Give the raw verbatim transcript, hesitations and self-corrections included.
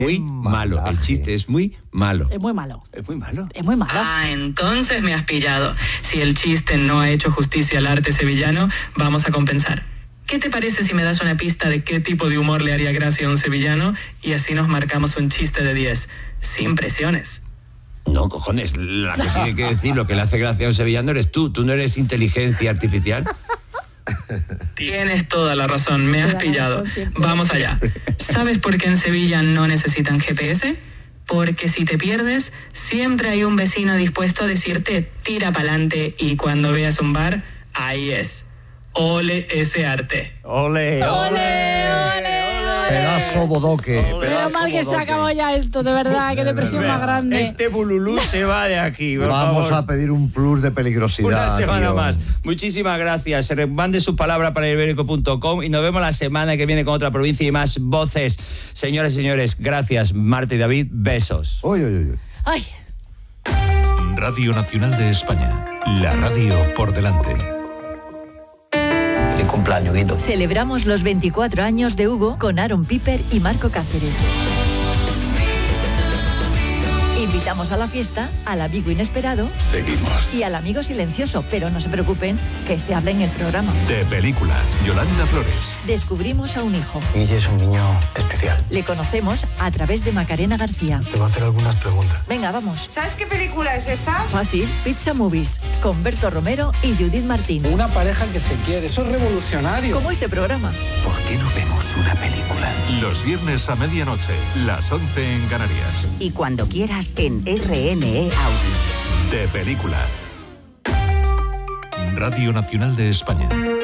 Muy malo, el chiste es muy malo. Es muy malo. Es muy malo. Es muy malo. Ah, entonces me has pillado. Si el chiste no ha hecho justicia al arte sevillano, vamos a compensar. ¿Qué te parece si me das una pista de qué tipo de humor le haría gracia a un sevillano y así nos marcamos un chiste de diez? Sin presiones. No, cojones, la que tiene que decir lo que le hace gracia a un sevillano eres tú. ¿Tú no eres inteligencia artificial? Tienes toda la razón, me has pillado. Vamos allá. ¿Sabes por qué en Sevilla no necesitan G P S? Porque si te pierdes, siempre hay un vecino dispuesto a decirte tira pa'lante y cuando veas un bar, ahí es. Ole ese arte. ¡Ole! ¡Ole, ole! Pedazo bodoque. Pero mal que se acabó ya esto, de verdad, qué depresión más grande. Este bululú se va de aquí, por Vamos favor. a pedir un plus de peligrosidad. Una semana tío. más. Muchísimas gracias. Mande su palabra para ibérico punto com y nos vemos la semana que viene con otra provincia y más voces. Señoras y señores, gracias, Marta y David. Besos. Uy, uy, uy. Ay. Radio Nacional de España. La radio por delante. Feliz cumpleaños, Guito. Celebramos los veinticuatro años de Hugo con Aaron Piper y Marco Cáceres. Invitamos a la fiesta al amigo inesperado. Seguimos. Y al amigo silencioso, pero no se preocupen, que este habla en el programa. De película, Yolanda Flores. Descubrimos a un hijo. Guille es un niño especial. Le conocemos a través de Macarena García. Te voy a hacer algunas preguntas. Venga, vamos. ¿Sabes qué película es esta? Fácil, Pizza Movies, con Berto Romero y Judith Martín. Una pareja que se quiere, eso es revolucionario. Como este programa. ¿Por qué no vemos una película? Los viernes a medianoche, las once en Canarias. Y cuando quieras en R N E Audi. De película. Radio Nacional de España.